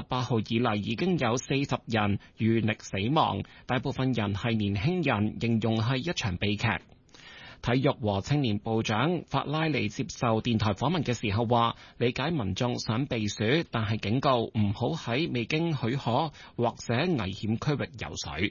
8號以嚟已經有40人遇溺死亡，大部分人係年輕人，形容係一場悲劇。體育和青年部長法拉利接受電台訪問嘅時候話，理解民眾想避暑，但係警告唔好喺未經許可或者危險區域游水。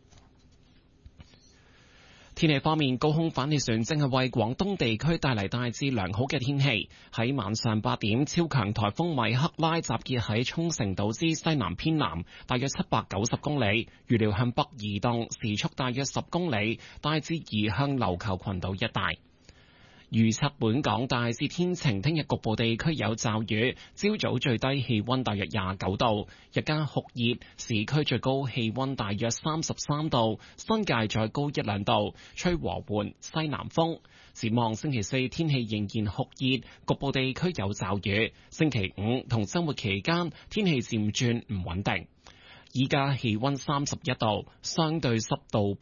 天氣方面，高空反氣旋正係為廣東地區帶嚟大致良好嘅天氣。喺晚上8點，超強颱風米克拉集結喺沖繩島之西南偏南，大約790公里，預料向北移動，時速大約10公里，大致移向琉球群島一帶。預測本港大致天晴，聽日局部地區有驟雨，朝早最低氣溫大約29度，日間酷熱，市區最高氣溫大約33度，新界再高1-2度，吹和緩西南風。展望星期4天氣仍然酷熱，局部地區有驟雨。星期5同週末期間天氣漸轉唔穩定。依家氣溫31度，相對濕度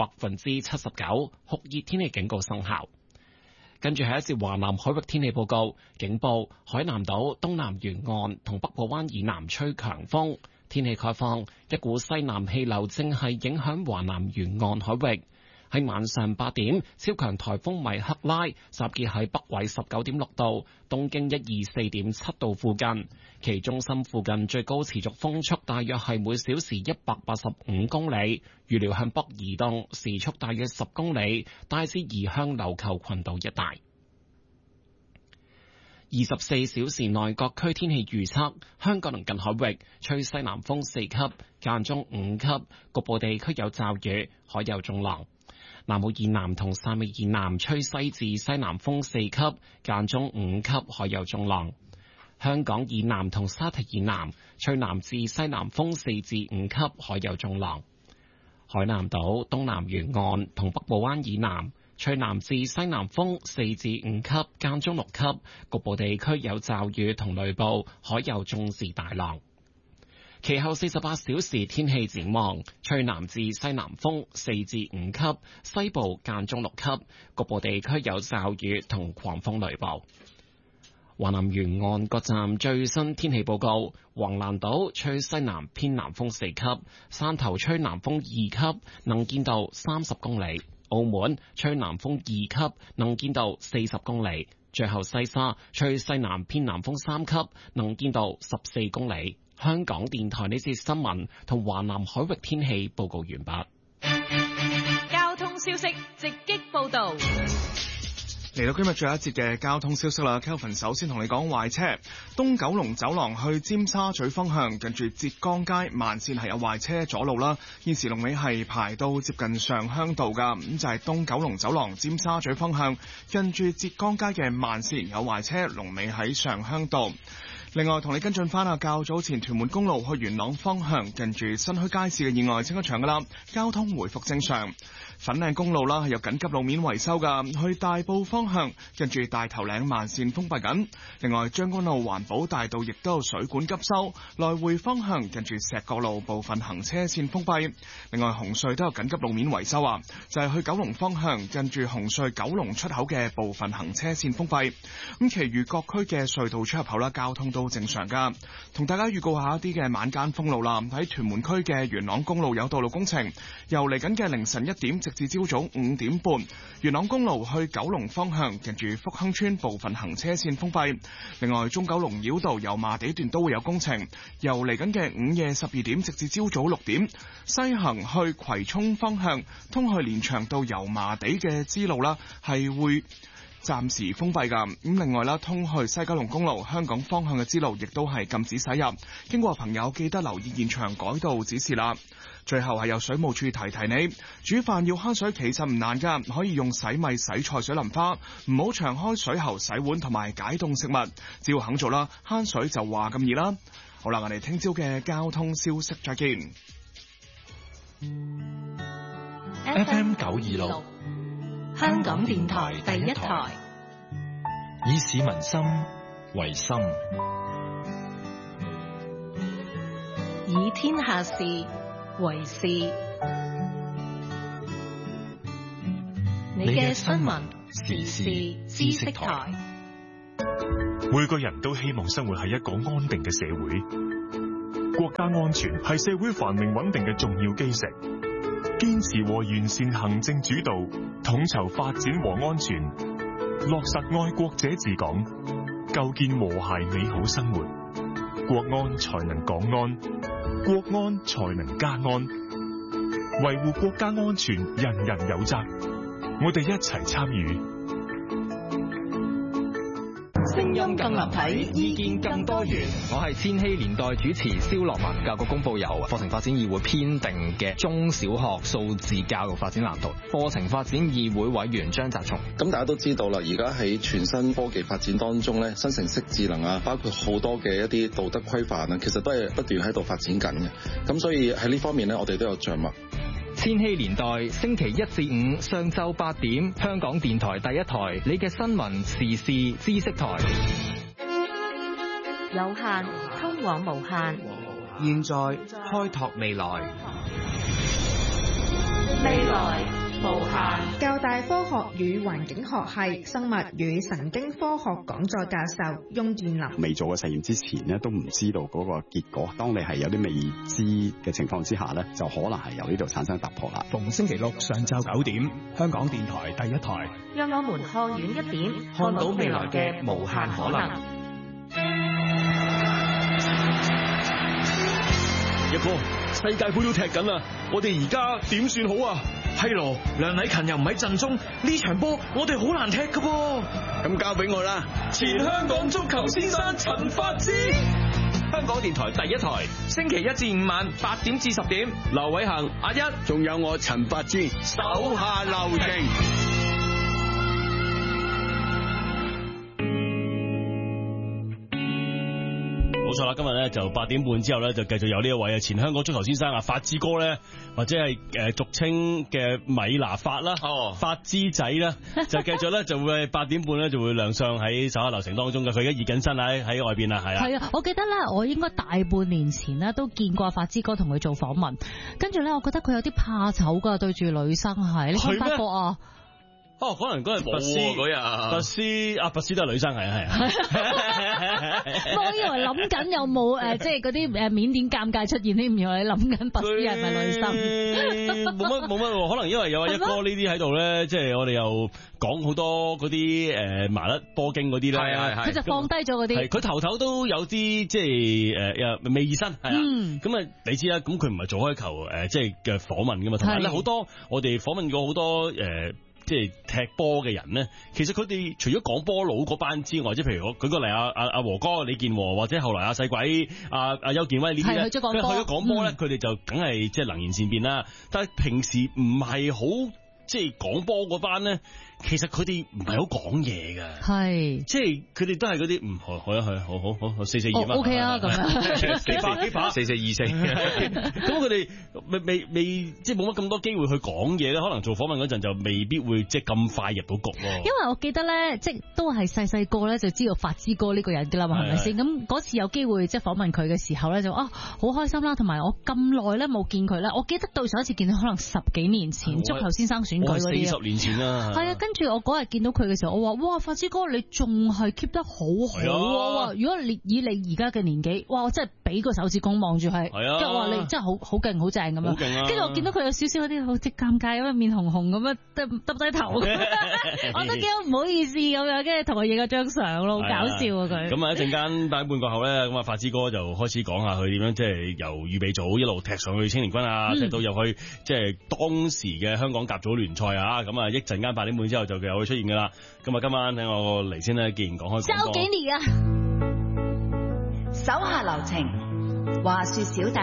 79%，酷熱天氣警告生效。跟住係一節華南海域天氣報告，警報海南島東南沿岸同北部灣以南吹強風，天氣概況，一股西南氣流正係影響華南沿岸海域。喺晚上8點，超強颱風米克拉集結喺北緯19.6度、東經124.7度附近，其中心附近最高持續風速大約係每小時185公里，預料向北移動，時速大約10公里，大致移向琉球群島一帶。24小時內各區天氣預測：香港鄰近海域吹西南風4級，間中5級，局部地區有驟雨，海有中浪。南澳以南同汕尾以南吹西至西南風4級，間中5級，海有中浪。香港以南同沙堤以南吹南至西南風4至5級，海有中浪。海南島東南沿岸同北部灣以南吹南至西南風4至5級，間中6級，局部地區有驟雨同雷暴，海有中至大浪。其後48小時天氣展望，吹南至西南風4至5級，西部間中6級，局部地區有驟雨同狂風雷暴。華南沿岸各站最新天氣報告：橫瀾島吹西南偏南風4級，汕頭吹南風2級，能見度30公里；澳門吹南風2級，能見度40公里。最後西沙吹西南偏南風3級，能見度14公里。香港電台呢節新聞同華南海域天氣報告完畢。 交通消息直擊報道。 嚟到今日最後一節嘅交通消息啦 ，Kelvin 首先同你講壞車，東九龍走廊去尖沙咀方向，近住浙江街慢線係有壞車阻路啦，現時龍尾係排到接近上鄉道噶，咁就係東九龍走廊尖沙咀方向，近住浙江街嘅慢線有壞車，龍尾喺上鄉道。另外同你跟進翻啊，較早前屯門公路去元朗方向，近住新墟街市嘅意外清一場噶啦，交通回復正常。粉嶺公路啦係有緊急路面維修噶，去大埔方向近住大頭嶺慢線封閉緊。另外將軍澳環保大道亦都有水管急修，來回方向近住石角路部分行車線封閉。另外紅隧都有緊急路面維修啊，就係去九龍方向近住紅隧九龍出口嘅部分行車線封閉。咁其餘各區嘅隧道出入口啦，交通都正常噶。同大家預告下一啲嘅晚間封路啦，喺屯門區嘅元朗公路有道路工程，由嚟緊嘅凌晨1點直至朝早5點半，元朗公路去九龍方向近住福亨村部分行車線封閉。另外中九龍繞道油麻地段都會有工程，由嚟緊嘅午夜12點直至朝早6點，西行去葵涌方向通去連翔道油麻地嘅支路啦，係會暫時封閉噶。咁另外啦，通去西九龍公路香港方向嘅支路亦都係禁止駛入，經過朋友記得留意現場改道指示啦。最後係由水務署提你，煮飯要慳水其實唔難噶，可以用洗米洗菜水淋花，唔好長開水喉洗碗同埋解凍食物，只要肯做啦，慳水就話咁易啦。好啦，我哋聽朝嘅交通消息再見。 FM 926香港電台第一台，以市民心為心， 以天下事為事。你嘅新聞時事知識台。 每個人都希望生活喺一個安定嘅社會， 國家安全係社會繁榮穩定嘅重要基石。堅持和完善行政主導，統籌發展和安全，落實愛國者治港，構建和諧美好生活。國安才能港安，國安才能家安。維護國家安全，人人有責。我哋一齊參與。 聲音更立體，意見更多元。 我係千禧年代主持蕭樂文。教育局公布由課程發展議會編定嘅中小學數字教育發展藍圖。課程發展議會委員張澤松。 咁大家都知道啦，而家喺全新科技發展當中咧，生成式智能啊，包括好多嘅一啲道德規範啊，其實都係不斷喺度發展緊嘅。咁所以喺呢方面咧，我哋都有著墨。 千禧年代星期1至5上晝8點，香港電台第一台，你嘅新聞時事知識台。 有限通往無限， 現在開拓未來。 未來無限。 教大科學與環境學系生物與神經科學講座教授翁建林。 未做嘅實驗之前呢，都唔知道嗰個結果。當你係有啲未知嘅情況之下呢，就可能係由呢度產生突破啦。 逢星期六上晝9點，香港電台第一台。 讓我們看遠一點，看到未來嘅無限可能。 一哥，世界盃都踢緊啦，我哋而家點算好啊？ 係咯，梁禮勤又唔喺陣中，呢場波我哋好難踢噶噃。 咁交俾我啦，前香港足球先生陳發枝。 香港電台第一台，星期1至5晚8點至10點，劉偉恒、阿一， 仲有我陳發枝，手下留情。 冇錯啦，今日咧就8點半之後咧就繼續有呢一位啊前香港足球先生啊發枝哥咧，或者係俗稱嘅米拿法啦，發枝仔啦，就繼續咧就會8點半咧就會亮相喺手下留情當中嘅。佢而家熱緊身喺外邊啦，係啊。 係啊，我記得咧，我應該大半年前咧都見過發枝哥同佢做訪問，跟住咧我覺得佢有啲怕醜噶，對住女生係，你有冇發覺啊？ 可能嗰日拔絲嗰日，拔絲都係女生係啊。 我以為諗緊有冇即係嗰啲緬甸尷尬出現添，原來你諗緊拔絲係咪女生？ 冇乜，可能因為有一哥呢啲喺度咧，即係我哋又講好多嗰啲麻甩波經嗰啲咧， 佢就放低咗嗰啲。 佢頭頭都有啲即係未熱身係啦。咁啊，你知啦，咁佢唔係做開球即係嘅訪問噶嘛，同埋咧好多我哋訪問過好多即係踢波嘅人咧，其實佢哋除咗講波佬嗰班之外，即係譬如我舉個例阿和哥李健和，或者後來阿細鬼阿邱健威呢啲咧，去咗講波咧，佢哋就梗係即係能言善辯啦。但係平時唔係好即係講波嗰班咧，其實佢哋唔係好講嘢㗎，係即係佢哋都係嗰啲好442嘛 ，OK 啊咁樣幾把4424，咁佢哋未即係冇乜咁多機會去講嘢咧，可能做訪問嗰陣就未必會即係咁快入到局咯。因為我記得咧，即係都係細個咧就知道發枝哥呢個人㗎啦嘛，係咪先？咁嗰次有機會即係訪問佢嘅時候咧，就好開心啦，同埋我咁耐咧冇見佢咧，我記得對上一次見佢可能10幾年前足球先生選舉嗰啲，40年前啦，係啊。跟住我嗰日見到佢嘅時候，我話：哇，發枝哥你仲係 keep 得好好啊！如果你以你而家嘅年紀，哇，我真係俾個手指公望住係，跟住我話你真係好勁好正咁樣。跟住我見到佢有少少嗰啲好即尷尬咁樣，面紅紅咁樣，耷低頭，我都幾唔好意思咁樣，跟住同佢影咗張相咯，好搞笑啊佢。咁啊一陣間8點半過後咧，咁啊發枝哥就開始講下佢點樣即係由預備組一路踢上去青年軍啊，踢到入去即係當時嘅香港甲組聯賽啊，咁啊一陣間8點半之後就有會出現噶啦。咁啊今晚聽我嚟先咧，既然講開周幾年啊， 手下留情，話說小弟。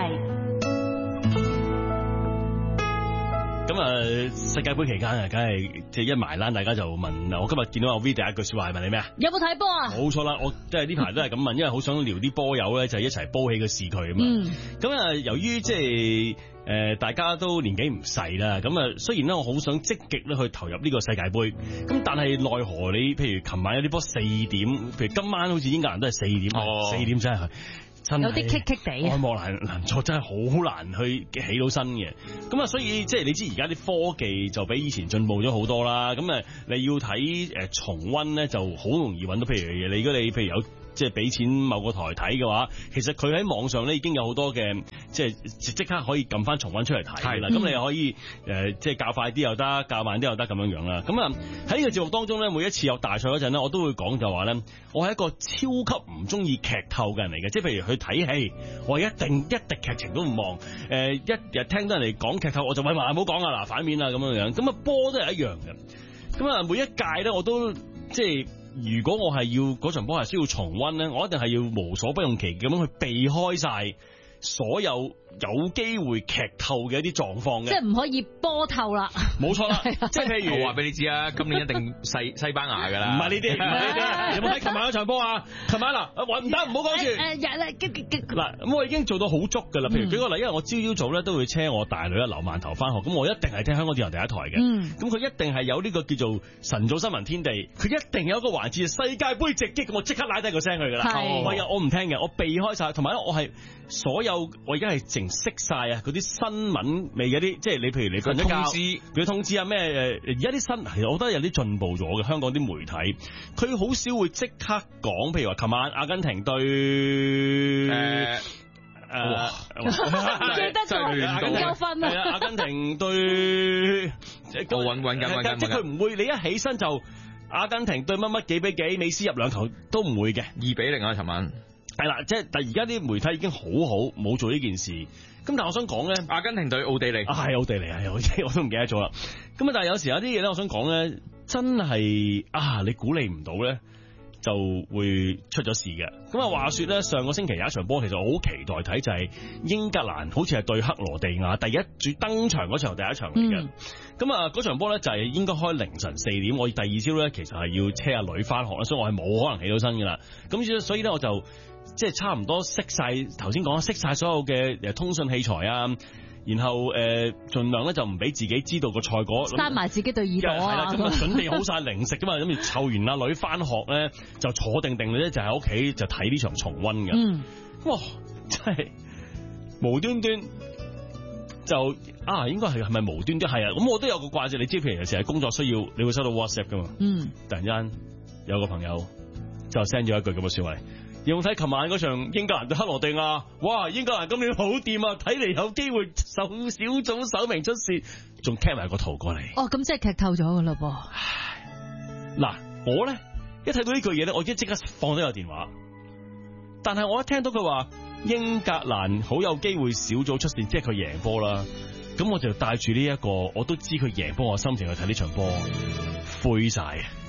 咁啊世界盃期間啊，梗係即係一埋欄，大家就問我今日見到阿 V 第一句說話係問你咩啊？有冇睇波啊？冇錯啦，我即係呢排都係咁問，因為好想聊啲波友咧，就係一齊煲起個市佢啊嘛。咁啊由於即係大家都年紀唔細啦，咁啊雖然咧我好想積極咧去投入呢個世界盃，咁但係奈何你譬如琴晚有啲波4點，譬如今晚好似英格蘭都係4點，4點真係有啲棘棘地，愛莫難助，真係好難去起到身嘅。咁啊，所以即係你知而家啲科技就比以前進步咗好多啦。咁啊，你要睇重溫咧，就好容易揾到。譬如如果你有即係俾錢某個台睇嘅話，其實佢喺網上咧已經有好多嘅即係即刻可以撳翻重溫出嚟睇啦。咁你可以即係較快啲又得，較慢啲又得咁樣樣啦。咁啊喺呢個節目當中咧，每一次有大賽嗰陣咧，我都會講就話咧，我係一個超級唔中意劇透嘅人嚟嘅，即係譬如去睇戲，我一滴劇情都唔望，一日聽到人哋講劇透，我就喂，唔好講啊，嗱反面啊咁樣樣。咁啊波都係一樣嘅。咁啊每一屆咧我都即係。如果我係要嗰場波係需要重溫咧，我一定係要無所不用其極咁樣去避開晒所有有機會劇透嘅一啲狀況嘅， 即係唔可以波透啦。冇錯啦，即係譬如我話俾你知啊，今年一定西班牙噶啦。 唔係呢啲，有冇睇琴晚嗰場波啊？琴晚嗱，唔得，唔好講住。嗱，咁我已經做到好足噶啦。譬如舉個例，因為我朝早咧都會車我大女劉饅頭翻學，咁我一定係聽香港電台第一台嘅。咁佢一定係有呢個叫做晨早新聞天地，佢一定有一個環節世界盃直擊，我即刻拉低個聲佢噶啦。我唔聽嘅，我避開晒，同埋咧我係所有我而家係淨識晒啊嗰啲新聞未有啲，即係你譬如你瞓咗覺，佢通知啊咩而家啲新，其實我覺得有啲進步咗嘅。香港啲媒體佢好少會即刻講，譬如話琴晚阿根廷對記得咗唔夠分啊！ 阿根廷對揾緊， 即係佢唔會你一起身就阿根廷對乜乜幾比幾，美斯入兩球都唔會嘅 2-0啊！琴晚係啦，即係但係而家啲媒體已經好冇做呢件事。咁但係我想講咧， 阿根廷對奧地利係奧地利啊，我都唔記得咗啦。咁啊，但係有時有啲嘢咧，我想講咧，真係你估你唔到咧，就會出咗事嘅。咁啊，話說咧，上個星期有一場波，其實我好期待睇，就係英格蘭好似係對克羅地亞第一主登場嗰場第一場嚟嘅。咁啊，嗰場波咧就係應該開凌晨4點，我第二朝咧其實係要車阿女翻學啦，所以我係冇可能起到身噶啦。咁所以咧我就即係差唔多熄晒頭先講熄晒所有嘅通訊器材啊，然後盡量咧就唔俾自己知道個賽果， 閂埋自己對耳朵啊。 係啦，咁啊準備好晒零食噶嘛，咁住湊完阿女翻學咧就坐定咧就喺屋企就睇呢場重溫嘅。哇，真係無端端就應該係咪無端端係啊？咁我都有個掛住，你知譬如有時喺工作需要，你會收到 WhatsApp 噶嘛？突然間有個朋友就 send 咗一句咁嘅說話。有冇睇琴晚嗰場英格蘭對克羅地亞？哇！英格蘭今年好掂啊，睇嚟有機會受小組首名出線，仲 cap 埋個圖過嚟。 咁即係劇透咗噶啦噃。 嗱，我咧一睇到呢句嘢咧，我已經即刻放低個電話。但係我一聽到佢話英格蘭好有機會小組出線，即係佢贏波啦。咁我就帶住呢一個，我都知佢贏波，我心情去睇呢場波，灰晒。